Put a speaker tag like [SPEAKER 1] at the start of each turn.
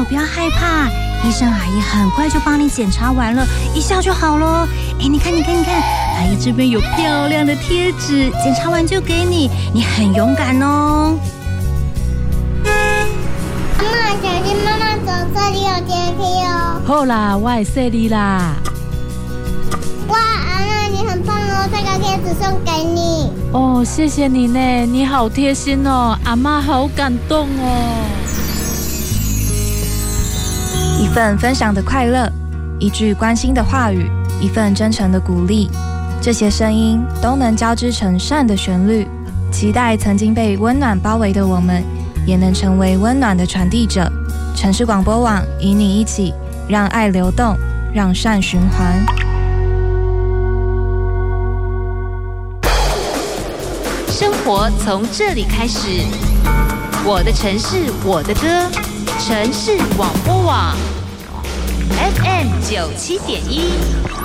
[SPEAKER 1] 不要害怕，医生阿姨很快就帮你检查完了，一笑就好咯。你看，阿姨这边有漂亮的贴纸，检查完就给你，你很勇敢哦。
[SPEAKER 2] 阿嬷，小心妈妈走，这里有电梯哦。
[SPEAKER 3] 好啦，我会说你啦。
[SPEAKER 2] 哇，阿嬷你很棒哦，这个贴纸送给你。
[SPEAKER 3] 哦，谢谢你呢，你好贴心哦，阿嬷好感动哦。
[SPEAKER 1] 一份分享的快乐，一句关心的话语，一份真诚的鼓励，这些声音都能交织成善的旋律。期待曾经被温暖包围的我们，也能成为温暖的传递者。城市广播网与你一起，让爱流动，让善循环。
[SPEAKER 4] 生活从这里开始，我的城市，我的歌，城市广播网 FM 97.1。